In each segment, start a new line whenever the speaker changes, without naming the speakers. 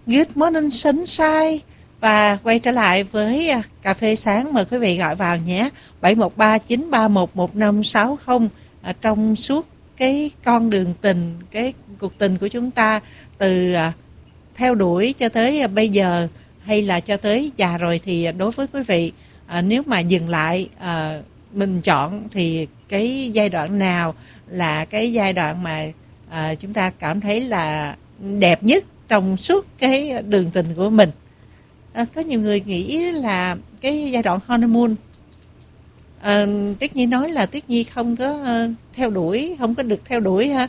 Good morning sunshine. Và quay trở lại với cà phê sáng, mời quý vị gọi vào nhé. 713-931-1560. Trong suốt cái con đường tình, cái cuộc tình của chúng ta, từ theo đuổi cho tới bây giờ hay là cho tới già rồi, thì đối với quý vị, nếu mà dừng lại mình chọn thì cái giai đoạn nào là cái giai đoạn mà chúng ta cảm thấy là đẹp nhất trong suốt cái đường tình của mình? Có nhiều người nghĩ là cái giai đoạn honeymoon. Tuyết Nhi nói là Tuyết Nhi không có theo đuổi, không có được theo đuổi ha.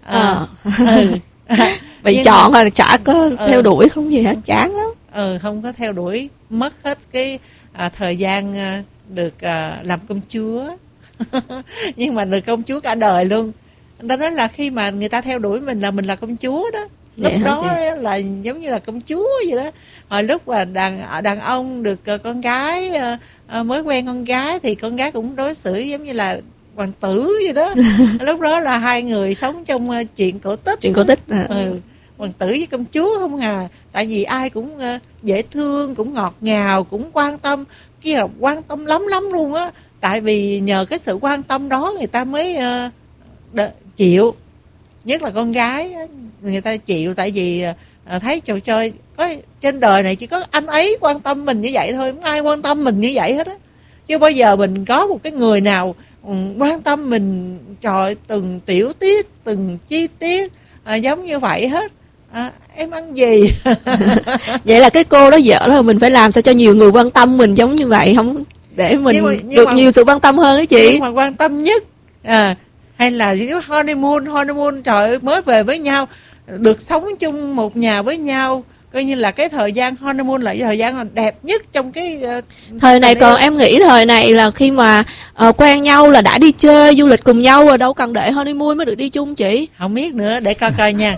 Vậy chọn là chả có theo đuổi không gì hết, chán lắm.
Không có theo đuổi, mất hết cái thời gian được làm công chúa. Nhưng mà được công chúa cả đời luôn. Người ta nói là khi mà người ta theo đuổi mình là mình là công chúa đó. Lúc đó là giống như là công chúa vậy đó. Hồi lúc mà đàn ông được con gái mới quen con gái thì con gái cũng đối xử giống như là hoàng tử vậy đó. Lúc đó là hai người sống trong chuyện cổ tích.
Chuyện cổ tích.
Hoàng tử với công chúa không à. Tại vì ai cũng dễ thương, cũng ngọt ngào, cũng quan tâm. Kia là quan tâm lắm luôn á. Tại vì nhờ cái sự quan tâm đó người ta mới chịu. Nhất là con gái người ta chịu, tại vì thấy trò chơi có trên đời này chỉ có anh ấy quan tâm mình như vậy thôi, không ai quan tâm mình như vậy hết á. Chứ bao giờ mình có một cái người nào quan tâm mình trời từng tiểu tiết, từng chi tiết giống như vậy hết. Em ăn gì?
Vậy là cái cô đó dở là mình phải làm sao cho nhiều người quan tâm mình giống như vậy, không để mình được nhiều sự quan tâm hơn đó chị.
Nhưng mà quan tâm nhất hay là cái honeymoon trời ơi, mới về với nhau, được sống chung một nhà với nhau, coi như là cái thời gian honeymoon là cái thời gian đẹp nhất trong cái
thời này. Còn em nghĩ thời này là khi mà quen nhau là đã đi chơi du lịch cùng nhau rồi, đâu cần đợi honeymoon mới được đi chung chị.
Không biết nữa, để coi nha.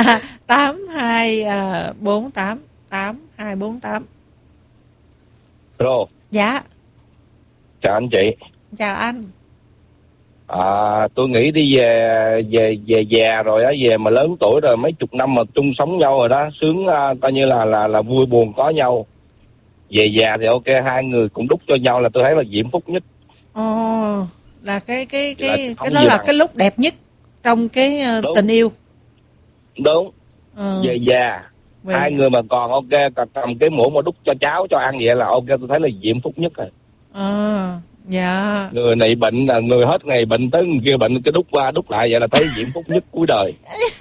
8248 8248.
Hello.
Dạ.
Chào anh chị.
Chào anh.
Tôi nghĩ đi về già rồi á, về mà lớn tuổi rồi, mấy chục năm mà chung sống nhau rồi đó, sướng, coi như là vui buồn có nhau. Về già thì ok, hai người cũng đúc cho nhau là tôi thấy là diễm phúc nhất.
Là cái đó là cái lúc đẹp nhất trong cái tình yêu.
Đúng. Về già hai người mà còn ok, cầm cái muỗng mà đút cho cháu cho ăn vậy là ok, tôi thấy là diễm phúc nhất rồi.
Dạ.
Người này bệnh là người hết ngày bệnh tới người kia bệnh, cái đút qua đút lại vậy là thấy diễm phúc nhất cuối đời.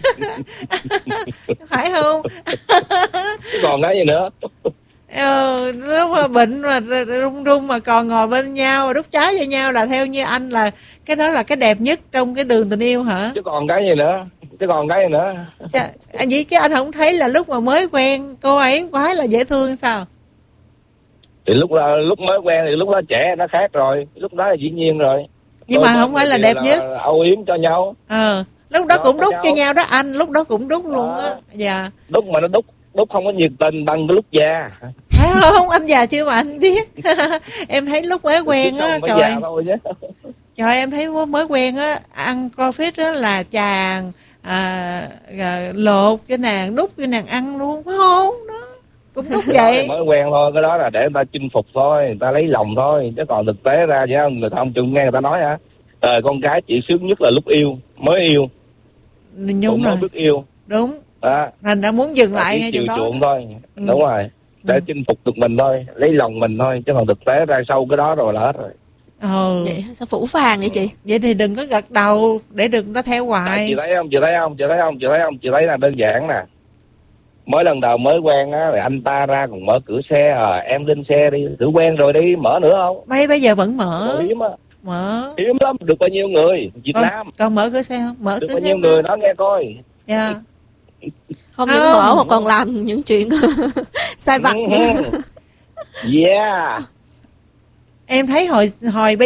Phải không?
Còn cái gì nữa?
Lúc mà bệnh mà run mà còn ngồi bên nhau đút trái cho nhau là theo như anh là cái đó là cái đẹp nhất trong cái đường tình yêu hả?
Chứ còn cái gì nữa?
Anh vậy chứ anh không thấy là lúc mà mới quen cô ấy quá là dễ thương sao?
Thì lúc mới quen thì lúc đó trẻ nó khác rồi, lúc đó là dĩ nhiên rồi.
Nhưng mà không phải là đẹp nhất.
Âu yếm cho nhau.
Lúc đó cũng đút cho nhau đó anh, lúc đó cũng đút luôn á. Dạ.
Đút mà nó đút không có nhiệt tình bằng cái lúc già.
Phải không? Anh già chưa mà anh biết. Em thấy lúc mới quen á, trời em thấy mới quen á, ăn crawfish á là chàng lột cho nàng, đút cho nàng ăn luôn, phải không? Đó. Cũng đút vậy.
Mới quen thôi, cái đó là để người ta chinh phục thôi, người ta lấy lòng thôi, chứ còn thực tế ra chứ người ta không chừng nghe người ta nói hả? Con gái chị sướng nhất là lúc yêu, mới yêu.
Đúng rồi.
Mới biết yêu.
Đúng. Thành đã muốn dừng lại ngay chỗ đó.
Chuộng thôi. Đúng rồi. Để chinh phục được mình thôi, lấy lòng mình thôi, chứ còn thực tế ra sau cái đó rồi là hết rồi.
Vậy sao phủ phàng vậy chị?
Vậy thì đừng có gật đầu để đừng có theo hoài.
Chị thấy không? Chị thấy là đơn giản nè. Mới lần đầu mới quen á, rồi anh ta ra còn mở cửa xe, em lên xe đi, thử quen rồi đi, mở nữa không?
Bây giờ vẫn mở.
Hiếm á.
Mở.
Hiếm lắm, được bao nhiêu người Việt Nam.
Con mở cửa xe không? Mở
được
cửa
bao
xe
nhiêu người nói nghe coi.
Dạ.
Không những mở mà còn làm những chuyện sai vặt.
Yeah.
Em thấy hồi